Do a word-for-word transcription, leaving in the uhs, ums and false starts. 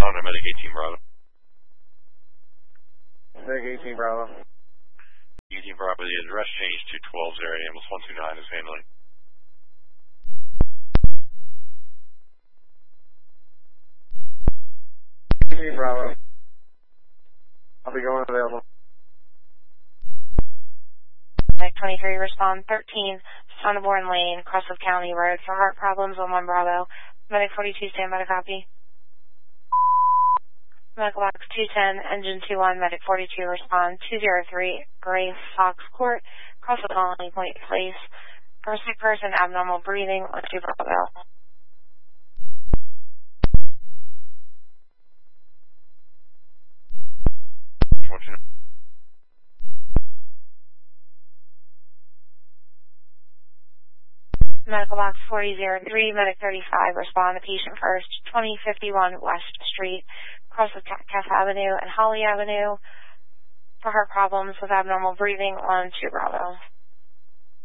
respond to Medic eighteen Bravo. Medic eighteen Bravo. eighteen Bravo, the address change to twelve zero ambulance one two nine is handling. eighteen Bravo. I'll be going available. Medic twenty-three, respond thirteen, Sonneborn Lane, Crosswood County Road for heart problems on one Bravo. Medic forty-two, stand by to copy. Medical box two ten, engine two one, Medic forty-two, respond two zero three, Gray Fox Court, Crosswood Colony Point Place. For a sick person, abnormal breathing on two Bravo. Medical box forty oh three, Medic thirty-five, respond to patient first, twenty fifty-one West Street, Crosswood Cass Avenue and Holly Avenue for heart problems with abnormal breathing on two Bravo.